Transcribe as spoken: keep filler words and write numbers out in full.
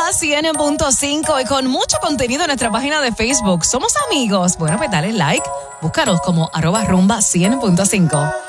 Rumba cien punto cinco y con mucho contenido en nuestra página de Facebook. ¿Somos amigos? Bueno, pues dale like. Búscanos como arroba rumba cien punto cinco.